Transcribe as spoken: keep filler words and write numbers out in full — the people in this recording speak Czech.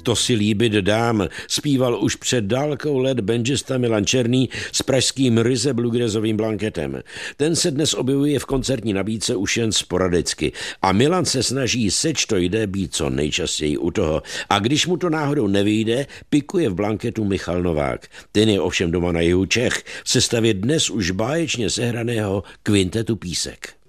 To si líbit dám, zpíval už před dálkou let benžista Milan Černý s pražským ryze bluegrassovým blanketem. Ten se dnes objevuje v koncertní nabídce už jen sporadicky a Milan se snaží, seč to jde, být co nejčastěji u toho. A když mu to náhodou nevyjde, pikuje v blanketu Michal Novák. Ten je ovšem doma na jihu Čech v sestavě dnes už báječně sehraného kvintetu Písek.